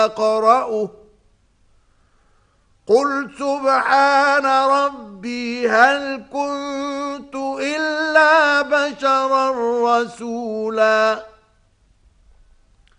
أقرأه قل سبحان ربي هل كنت إلا بشرا رسولا